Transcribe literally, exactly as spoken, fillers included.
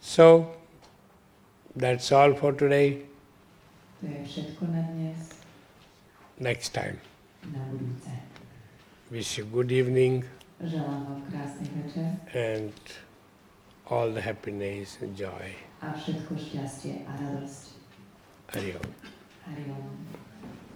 So, that's all for today. To je všetko na dnes. Next time. Na budúce. Wish you good evening. Želám vám krásny večer. And all the happiness and joy. A všetko šťastie a radosť. Hari Om. Hari Om.